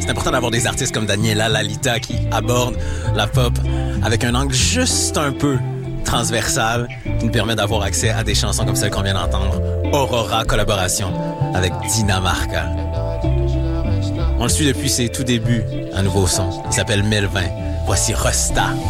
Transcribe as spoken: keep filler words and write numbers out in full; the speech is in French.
C'est important d'avoir des artistes comme Daniela, Lalita qui abordent la pop avec un angle juste un peu transversal qui nous permet d'avoir accès à des chansons comme celle qu'on vient d'entendre. Aurora, collaboration avec Dinamarca. On le suit depuis ses tout débuts, un nouveau son. Il s'appelle mille vingt. Voici Rosta.